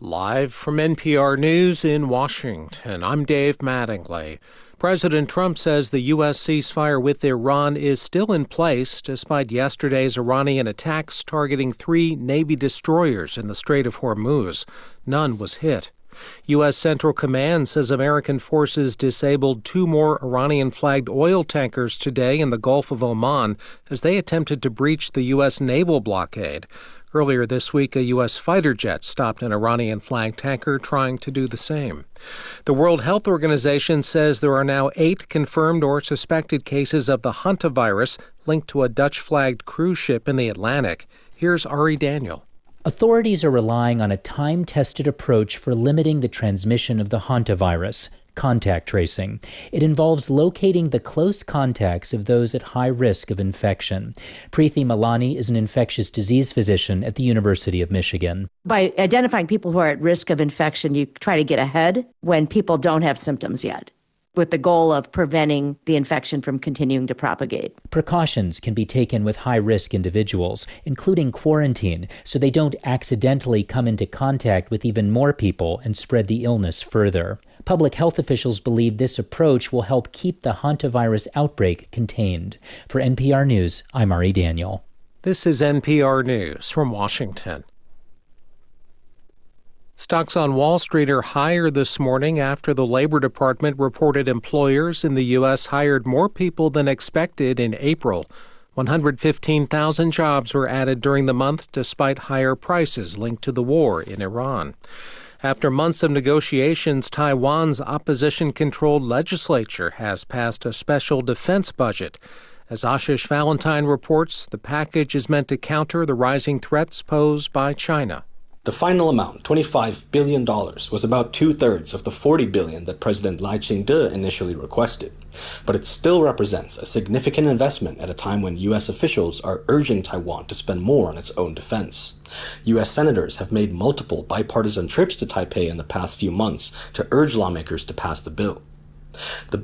Live from NPR News in Washington, I'm Dave Mattingly. President Trump says the U.S. ceasefire with Iran is still in place despite yesterday's Iranian attacks targeting 3 Navy destroyers in the Strait of Hormuz. None was hit. U.S. Central Command says American forces disabled 2 more Iranian-flagged oil tankers today in the Gulf of Oman as they attempted to breach the U.S. naval blockade. Earlier this week, a U.S. fighter jet stopped an Iranian-flagged tanker trying to do the same. The World Health Organization says there are now 8 confirmed or suspected cases of the hantavirus linked to a Dutch-flagged cruise ship in the Atlantic. Here's Ari Daniel. Authorities are relying on a time-tested approach for limiting the transmission of the hantavirus, contact tracing. It involves locating the close contacts of those at high risk of infection. Preeti Malani is an infectious disease physician at the University of Michigan. By identifying people who are at risk of infection, you try to get ahead when people don't have symptoms yet, with the goal of preventing the infection from continuing to propagate. Precautions can be taken with high-risk individuals, including quarantine, so they don't accidentally come into contact with even more people and spread the illness further. Public health officials believe this approach will help keep the hantavirus outbreak contained. For NPR News, I'm Ari Daniel. This is NPR News from Washington. Stocks on Wall Street are higher this morning after the Labor Department reported employers in the U.S. hired more people than expected in April. 115,000 jobs were added during the month despite higher prices linked to the war in Iran. After months of negotiations, Taiwan's opposition-controlled legislature has passed a special defense budget. As Ashish Valentine reports, the package is meant to counter the rising threats posed by China. The final amount, $25 billion, was about 2/3 of the $40 billion that President Lai Ching-te initially requested. But it still represents a significant investment at a time when U.S. officials are urging Taiwan to spend more on its own defense. U.S. senators have made multiple bipartisan trips to Taipei in the past few months to urge lawmakers to pass the bill. The